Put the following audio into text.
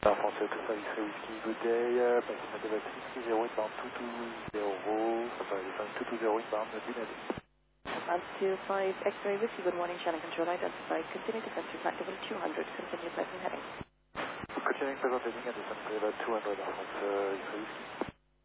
Air France to service whiskey, good day. Passing at level 330 inbound 220, sorry, 220 inbound, Binadi. Altitude 5 X-ray whiskey, good morning, channel control identified. Continue descent to flight level 200, continue present heading. Continuing present heading at descent level 200, Air France X-ray whiskey.